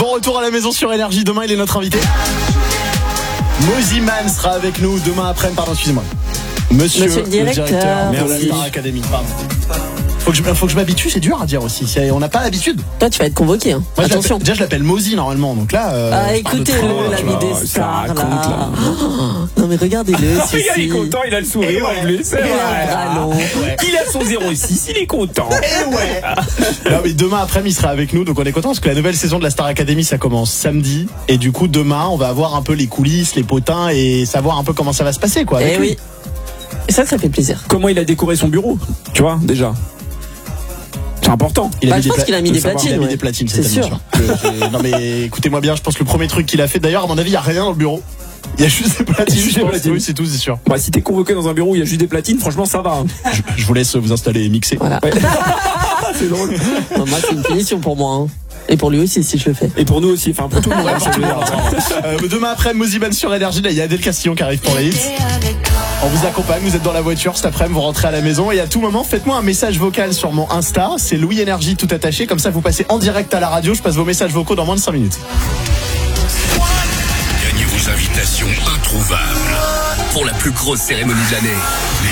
Bon retour à la maison sur Énergie. Demain, il est notre invité. Moziman sera avec nous demain après-midi. Pardon, excusez-moi. Monsieur le directeur de la Star Academy. Pardon. Faut que je m'habitue, c'est dur à dire aussi. On n'a pas l'habitude. Toi, tu vas être convoqué. Hein. Moi, attention. Déjà, je l'appelle Mozi normalement. Donc là. Écoutez-le, l'ami des stars. Là. Non, mais regardez-le. Il est content, il a le sourire en plus. C'est vrai. Il a son 06, il est content. Et ouais. Non, mais demain après-midi, il sera avec nous. Donc on est content parce que la nouvelle saison de la Star Academy, ça commence samedi. Et du coup, demain, on va avoir un peu les coulisses, les potins et savoir un peu comment ça va se passer, quoi. Eh oui. Et ça fait plaisir. Comment il a décoré son bureau, tu vois, déjà. C'est important. Je pense qu'il a mis des platines. Il a mis des platines, c'est sûr. Non mais écoutez-moi bien, je pense que le premier truc qu'il a fait, d'ailleurs, à mon avis, il n'y a rien dans le bureau. Il y a juste des platines. Oui, c'est tout, c'est sûr. Bah, si t'es convoqué dans un bureau où il y a juste des platines, franchement, ça va. Je vous laisse vous installer et mixer. Voilà. Ouais. C'est drôle. Moi, c'est une punition pour moi. Hein. Et pour lui aussi, si je le fais. Et pour nous aussi, enfin pour tout le monde. Demain après, Moziman sur Énergie, là, il y a Adèle Castillon qui arrive pour les hits. On vous accompagne, vous êtes dans la voiture cet après-midi, vous rentrez à la maison et à tout moment, faites-moi un message vocal sur mon Insta, c'est Louis Énergie tout attaché, comme ça vous passez en direct à la radio, je passe vos messages vocaux dans moins de 5 minutes. Gagnez vos invitations introuvables pour la plus grosse cérémonie de l'année.